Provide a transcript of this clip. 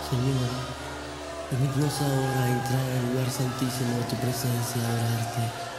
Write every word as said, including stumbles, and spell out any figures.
Señor, permítanos ahora entrar al lugar santísimo de tu presencia, adorarte.